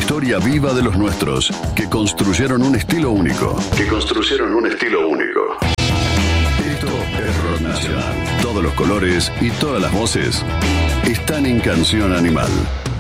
historia viva de los nuestros, que construyeron un estilo único. Esto es Rock Nacional. Todos los colores y todas las voces están en Canción Animal.